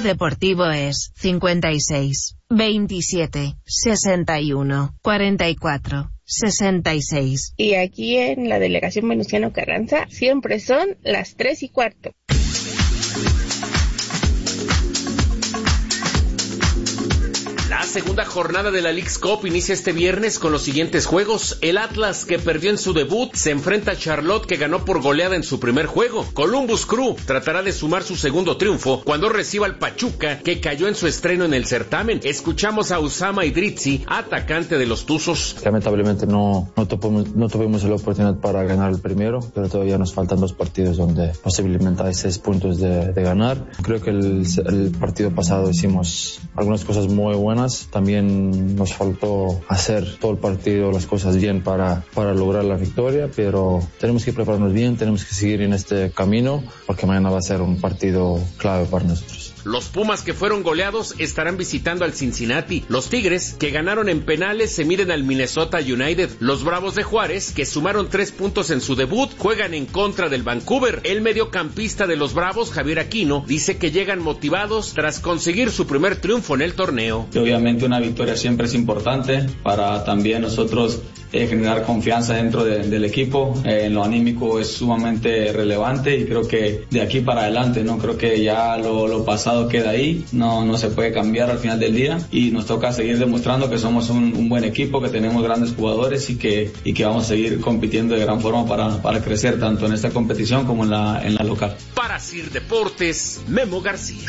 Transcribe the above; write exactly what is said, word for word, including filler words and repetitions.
deportivo es cincuenta y seis, veintisiete, sesenta y uno, cuarenta y cuatro, sesenta y seis. Y aquí en la delegación Venustiano Carranza siempre son las tres y cuarto. La segunda jornada de la Leagues Cup inicia este viernes con los siguientes juegos. El Atlas, que perdió en su debut, se enfrenta a Charlotte, que ganó por goleada en su primer juego. Columbus Crew tratará de sumar su segundo triunfo cuando reciba al Pachuca, que cayó en su estreno en el certamen. Escuchamos a Usama Idritsi, atacante de los Tuzos. Lamentablemente no, no, tuvimos, no tuvimos la oportunidad para ganar el primero, pero todavía nos faltan dos partidos donde posiblemente hay seis puntos de, de ganar. Creo que el, el partido pasado hicimos algunas cosas muy buenas. También nos faltó hacer todo el partido, las cosas bien para, para lograr la victoria, pero tenemos que prepararnos bien, tenemos que seguir en este camino, porque mañana va a ser un partido clave para nosotros. Los Pumas, que fueron goleados, estarán visitando al Cincinnati. Los Tigres, que ganaron en penales, se miden al Minnesota United. Los Bravos de Juárez, que sumaron tres puntos en su debut, juegan en contra del Vancouver. El mediocampista de los Bravos, Javier Aquino, dice que llegan motivados tras conseguir su primer triunfo en el torneo. Y obviamente una victoria siempre es importante para también nosotros eh, generar confianza dentro de, del equipo. Eh, en lo anímico es sumamente relevante y creo que de aquí para adelante, no creo que ya lo, lo pasado queda ahí, no, no se puede cambiar al final del día y nos toca seguir demostrando que somos un, un buen equipo, que tenemos grandes jugadores y que, y que vamos a seguir compitiendo de gran forma para, para crecer tanto en esta competición como en la, en la local. Para Sir Deportes, Memo García.